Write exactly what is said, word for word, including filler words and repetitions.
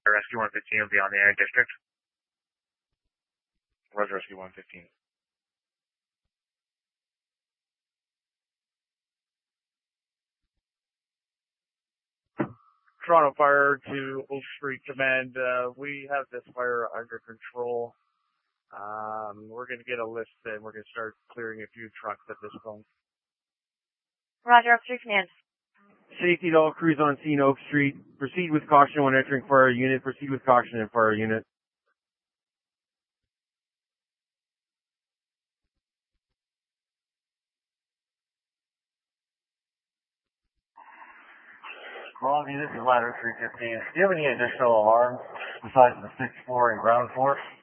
Rescue one fifteen will be on the air district. Roger, Rescue one fifteen. Toronto Fire to Oak Street Command. Uh, we have this fire under control. Um, we're going to get a list and we're going to start clearing a few trucks at this point. Roger, Oak Street Command. Safety to all crews on scene, Oak Street. Proceed with caution when entering fire unit. Proceed with caution in fire unit. Longview, this is ladder three fifteen. Do you have any additional alarms besides the sixth floor and ground floor?